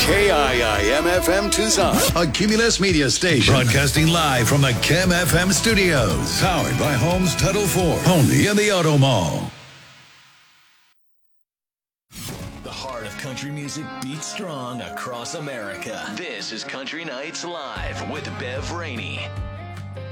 KIIM-FM Tucson, a Cumulus Media station. Broadcasting live from the Kim FM studios. Powered by Homes Title 4. Only in the Auto Mall. The heart of country music beats strong across America. This is Country Nights Live with Bev Rainey.